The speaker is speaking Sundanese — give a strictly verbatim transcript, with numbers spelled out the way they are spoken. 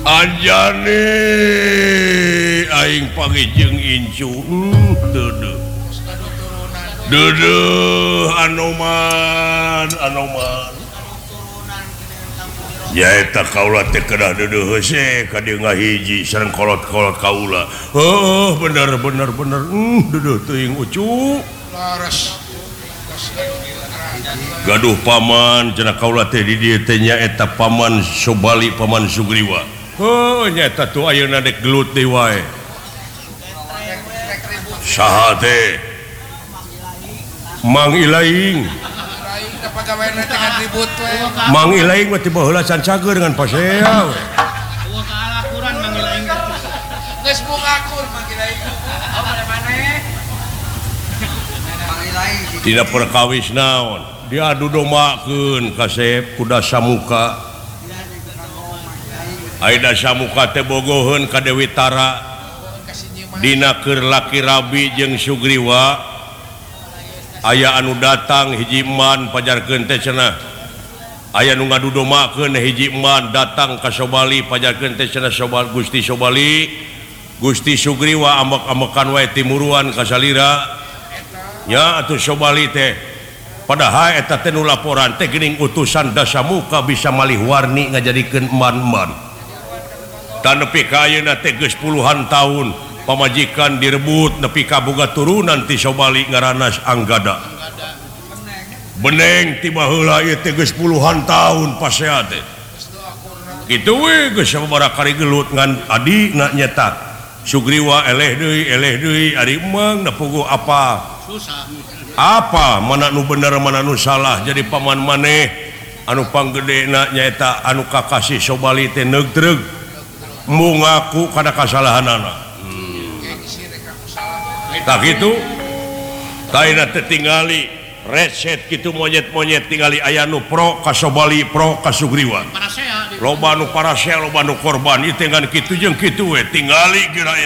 Anjane aing pagi jeung incu deudeuk deudeuk anoman anoman ya eta kaula teh kedah deudeuk hese ka dieu ngahiji sareng kolot-kolot kaula heuh bener bener bener deudeuk teuing ucu laras gaduh paman cenah kaula teh di dieu teh nya eta paman Sobali paman Sugriwa heuh nya eta tuh ayeuna dek gelut deui wae saha teh Mang Ilaing Mang Ilaing mah tiba heula can cager dengan pasea we eueuh kalah kurang Mang Ilaing geus buka akur Mang Ilaing oh maneh Mang Ilaing tidak perkawis naon diadu dombakeun kasep kuda samuka aida samuka teh bogoheun ka Dewi Tara dina keur laki Rabi jeung Sugriwa aya anu datang hiji man pajarkeun teh cenah aya nu ngadu dombakeun hiji man datang ka Sobali pajarkeun teh cenah Sobali Gusti Sobali Gusti Sugriwa ambek-ambekan wae timuruan ka salira nya atuh Sobali teh padahal eta teh nu laporan teh geuning utusan Dasamuka bisa malih warni ngajadikeun man-man tan nepi ka ayeuna teh geus puluhan taun pamajikan direbut nepi ka boga turunan ti Sobali ngaranna Anggada beneng tiba heula ieu teh geus puluhan taun pasea teh kitu we geus sababaraha kali gelut ngan adina nyata Sugriwa eleh deui eleh deui ari emang da puguh apa susah apa mana nu bener mana nu salah jadi paman maneh anu panggedena nyaeta anu kakasih Sobali teh neugdreug mu ngaku kana kasalahanana tak gitu taina teh tingali reset gitu monyet-monyet tingali aya nu pro ka Sobali pro ka Sugriwa loba nu parasea loba nu korban ieu teh ngan kitu jeung kitu we tingali geura